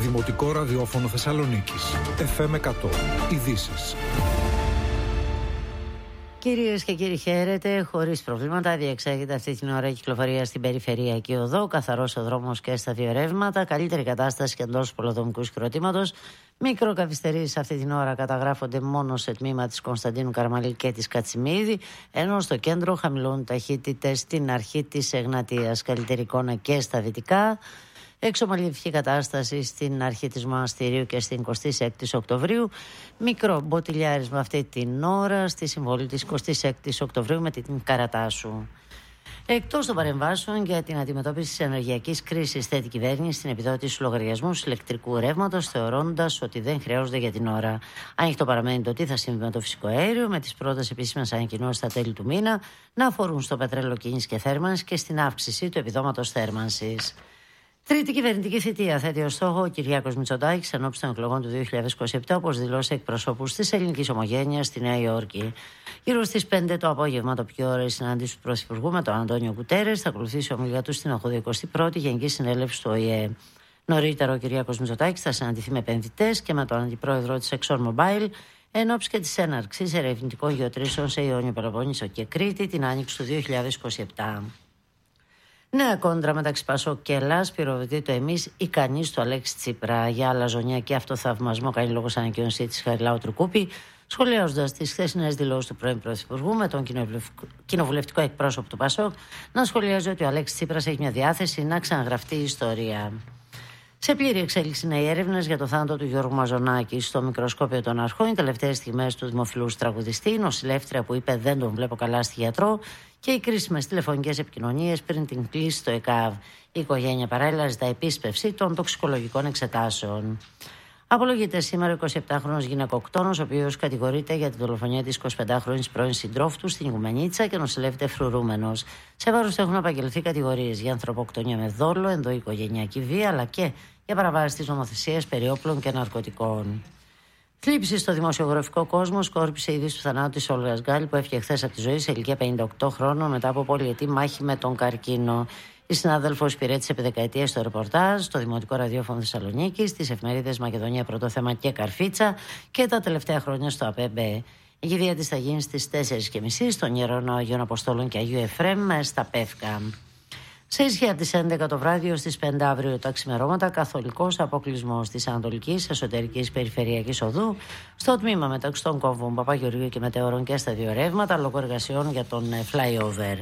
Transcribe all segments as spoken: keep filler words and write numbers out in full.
Δημοτικό Ραδιόφωνο Θεσσαλονίκης. εφ εμ εκατό. Ειδήσεις. Κυρίες και κύριοι, χαίρετε. Χωρίς προβλήματα διεξάγεται αυτή την ώρα η κυκλοφορία στην περιφερειακή οδό. Καθαρός ο δρόμος και στα δύο ρεύματα. Καλύτερη κατάσταση και εντός πολεοδομικού συγκροτήματος. Μικροκαθυστερήσεις αυτή την ώρα καταγράφονται μόνο σε τμήμα της Κωνσταντίνου Καραμαλή και της Κατσιμίδη. Ενώ στο κέντρο χαμηλώνουν ταχύτητες στην αρχή της Εγνατίας. Καλύτερη εικόνα και στα δυτικά. Εξομαλυφική κατάσταση στην αρχή της Μοναστηρίου και στην εικοστή έκτη Οκτωβρίου. Μικρό μποτιλιάρισμα αυτή την ώρα στη συμβολή της εικοστή έκτη Οκτωβρίου με την Καρατάσου. Εκτός των παρεμβάσεων για την αντιμετώπιση της ενεργειακής κρίσης, θέτει η κυβέρνηση στην επιδότηση του λογαριασμού ηλεκτρικού ρεύματος, θεωρώντας ότι δεν χρειάζονται για την ώρα. Ανοιχτό παραμένει το τι θα συμβεί με το φυσικό αέριο, με τις πρώτες επίσημες ανακοινώσεις στα τέλη του μήνα να αφορούν στο πετρέλαιο κίνηση και θέρμανση και στην αύξηση του επιδόματος θέρμανσης. Τρίτη κυβερνητική θητεία θέτει ως στόχο ο Κυριάκος Μητσοτάκης ενώπιση των εκλογών του δύο χιλιάδες είκοσι επτά, όπως δηλώσει εκπροσώπους της ελληνικής ομογένειας στη Νέα Υόρκη. Γύρω στις πέντε το απόγευμα, το πιο ώρα, η συνάντηση του Πρωθυπουργού με τον Αντώνιο Γκουτέρες θα ακολουθήσει η ομιλία του στην ογδοηκοστή πρώτη Γενική Συνέλευση του Ο Η Ε. Νωρίτερα, ο Κυριάκος Μητσοτάκης θα συναντηθεί με επενδυτές και με τον αντιπρόεδρο της ExxonMobil ενώπιση και της έναρξης ερευνητικών γεωτρήσεων σε Ιόνιο Πελοπόννησο και Κρήτη την άνοιξη του δύο χιλιάδες είκοσι επτά. Νέα κόντρα μεταξύ Πασόκ και Ελλάς, πυροδοτεί το εμείς ικανής του Αλέξη Τσίπρα. Για αλαζονία και αυτοθαυμασμό κάνει λόγο σαν ανακοίνωσή της Χαριλάου Τρουκούπη, σχολιάζοντας τις χθεσινές δηλώσεις του πρώην Πρωθυπουργού με τον κοινοβουλευτικό εκπρόσωπο του Πασόκ να σχολιάζει ότι ο Αλέξης Τσίπρας έχει μια διάθεση να ξαναγραφτεί η ιστορία. Σε πλήρη εξέλιξη είναι οι έρευνες για το θάνατο του Γιώργου Μαζονάκη. Στο μικροσκόπιο των αρχών, οι τελευταίες στιγμές του δημοφιλούς τραγουδιστή, η νοσηλεύτρια που είπε «Δεν τον βλέπω καλά στη γιατρό» και οι κρίσιμες τηλεφωνικές επικοινωνίες πριν την κλείσει στο ΕΚΑΒ. Η οικογένεια παράλληλα ζητά επίσπευση των τοξικολογικών εξετάσεων. Απολογείται σήμερα ο εικοσιεπτάχρονος γυναικοκτόνος, ο οποίος κατηγορείται για την δολοφονία της εικοσιπεντάχρονης πρώην συντρόφου του στην Ιγουμενίτσα και νοσηλεύεται φρουρούμενος. Σε βάρος του έχουν απαγγελθεί κατηγορίες για ανθρωποκτονία με δόλο, ενδοοικογενειακή βία, αλλά και για παραβάσεις της νομοθεσίας περί όπλων και ναρκωτικών. Θλίψη στο δημοσιογραφικό κόσμο σκόρπισε η είδηση του θανάτου της Όλγας Γκάλη, που έφυγε χθες από τη ζωή σε ηλικία πενήντα οκτώ χρόνων μετά από πολυετή μάχη με τον καρκίνο. Η συνάδελφος υπηρέτησε επί δεκαετίες στο ρεπορτάζ, στο Δημοτικό Ραδιόφωνο Θεσσαλονίκης, στις εφημερίδες Μακεδονία Πρώτο Θέμα και Καρφίτσα και τα τελευταία χρόνια στο ΑΠΕΜΠΕ. Η κηδεία της θα γίνει στις τέσσερις και μισή στον Ιερό Αγίων Αποστόλων και Αγίου Εφρέμ στα Πεύκα. Σε ισχύ από τις έντεκα το βράδυ ως τις πέντε αύριο τα ξημερώματα, καθολικός αποκλεισμός της Ανατολικής Εσωτερικής Περιφερειακής Οδού στο τμήμα μεταξύ των κόμβων Παπαγεωργίου και Μετεώρων και στα δύο ρεύματα λόγω εργασιών για τον flyover.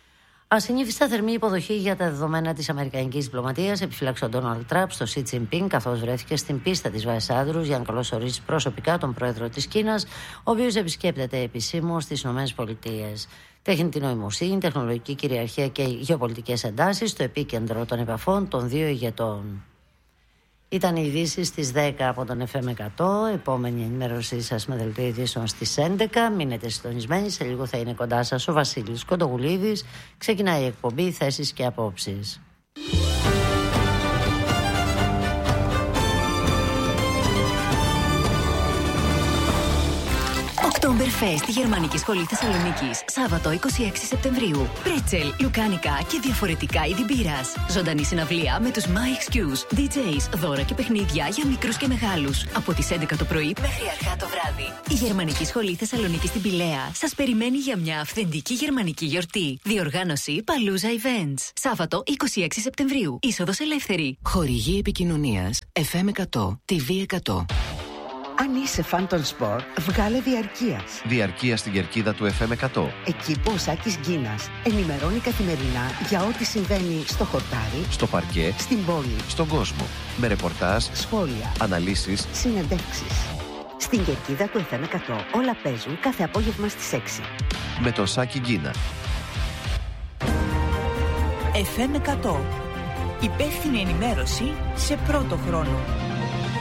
Ασυνήθιστα θερμή υποδοχή για τα δεδομένα της αμερικανικής διπλωματίας επιφύλαξε ο Ντόναλντ Τραμπ στο Σι Τζινπίνγκ, καθώς βρέθηκε στην πίστα της Βάης-Άντρους για να καλωσορίσει προσωπικά τον πρόεδρο της Κίνας, ο οποίος επισκέπτεται επισήμως στις ΗΠΑ. Τεχνητή νοημοσύνη, τεχνολογική κυριαρχία και γεωπολιτικές εντάσεις στο επίκεντρο των επαφών των δύο ηγετών. Ήταν οι ειδήσεις στις δέκα από τον εφ εμ εκατό. Επόμενη ενημέρωσή σας με δελτίο ειδήσεων στις έντεκα. Μείνετε συντονισμένοι, σε λίγο θα είναι κοντά σας ο Βασίλης Κοντογουλίδης. Ξεκινάει η εκπομπή Θέσεις και Απόψεις. Oktoberfest στη Γερμανική Σχολή Θεσσαλονίκης. Σάββατο είκοσι έξι Σεπτεμβρίου. Πρέτσελ, λουκάνικα και διαφορετικά είδη μπύρας. Ζωντανή συναυλία με τους My Excuse, ντι τζέις, δώρα και παιχνίδια για μικρούς και μεγάλους. Από τις έντεκα το πρωί μέχρι αργά το βράδυ. Η Γερμανική Σχολή Θεσσαλονίκης στην Πηλαία σας περιμένει για μια αυθεντική γερμανική γιορτή. Διοργάνωση Παλούζα Events. Σάββατο είκοσι έξι Σεπτεμβρίου. Είσοδος ελεύθερη. Χορηγή επικοινωνίας εφ εμ εκατό, τι βι εκατό. Αν είσαι φαν των σπορ, βγάλε διαρκείας. Διαρκεία στην κερκίδα του εφ εμ εκατό. Εκεί που ο Σάκης Γκίνας ενημερώνει καθημερινά για ό,τι συμβαίνει στο χορτάρι, στο παρκέ, στην πόλη, στον κόσμο. Με ρεπορτάζ, σχόλια, αναλύσεις, συνεντεύξεις. Στην κερκίδα του εφ εμ εκατό όλα παίζουν κάθε απόγευμα στις έξι. Με τον Σάκη Γκίνα. εφ εμ εκατό. Υπεύθυνη ενημέρωση σε πρώτο χρόνο.